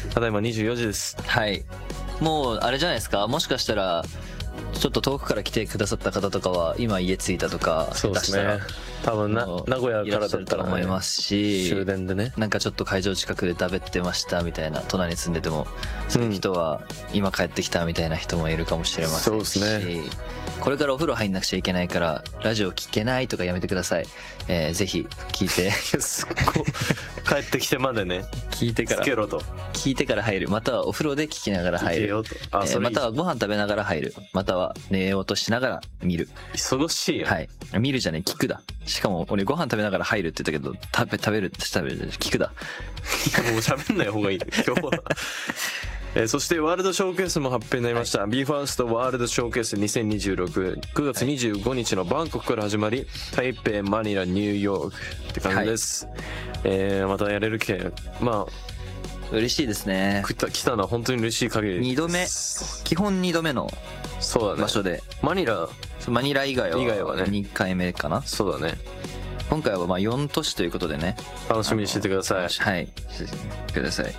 ただいま24時です。 はい。もうあれじゃないですか、もしかしたらちょっと遠くから来てくださった方とかは今家着いたとか、 そうですね、多分名古屋からだったら、ね、 思いますし、 終電でね、 なんかちょっと会場近くでだべってましたみたいな、隣に住んでてもそういう人は今帰ってきたみたいな人もいるかもしれませんし、 そうですね、 これからお風呂入んなくちゃいけないからラジオ聞けないとかやめてください。ぜひ聞いて帰ってきてまでね、 聞いてからつけろと、 聞いてから入る、またはお風呂で聞きながら入る、またはご飯食べながら入る、または寝ようとしながら見る。 忙しいよ。 はい、見るじゃねえ、聞くだ。しかも俺ご飯食べながら入るって言ったけど、食べる聞くだ。 もう喋んない方がいい今日は。そしてワールドショーケースも発表になりました、はい、BE:FIRST ワールドショーケース2026、9月25日のバンコクから始まり、台北、マニラ、ニューヨークって感じです、はい。またやれるけ、まあ嬉しいですね。 来たのは本当に嬉しい限り。 2度目、基本2度目の場所で、 マニラ以外はね2回目かな。 そうだね。 今回はまあ4都市ということでね、 楽しみにしててください。 はい、してください。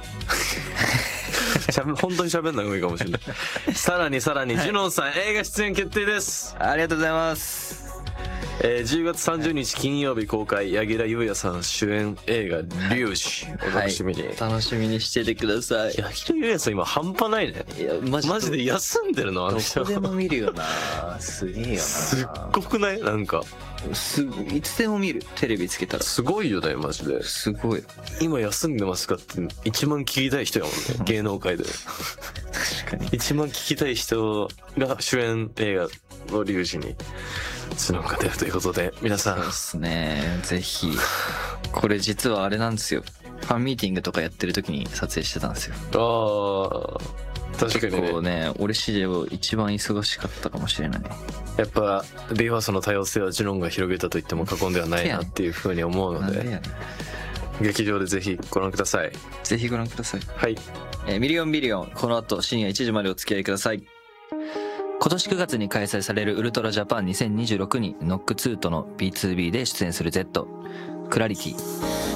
本当に喋んない方がいいかもしれない。さらにジュノンさん、映画出演決定です。 ありがとうございます。 10月30日金曜日公開、柳楽優弥さん主演映画「リュウジ」お楽しみに、 楽しみにしててください。 柳楽優弥さん今半端ないね。いやマジで休んでるの、あの人。 どこでも見るよな。すげえよな。 すっごくない？なんかいつでも見る、テレビつけたら。 すごいよね、マジで。 すごい。 今休んでますかって一番聞きたい人やもんね、芸能界で。確かに一番聞きたい人が主演映画のリュウジにつのが出るということで、皆さんそうですね、ぜひ。これ実はあれなんですよ、ファンミーティングとかやってる時に撮影してたんですよ。 ああ、確かにね。 結構ね、俺史上一番忙しかったかもしれない。 やっぱBE:FIRSTの多様性はジュノンが広げたと言っても過言ではないなっていうふうに思うので、劇場でぜひご覧ください。 ぜひご覧ください。 はい。 ミリオンビリオン、この後深夜1時までお付き合いください。今年9月に開催されるウルトラジャパン2026にノック2との B2B で出演する Z、クラリティ。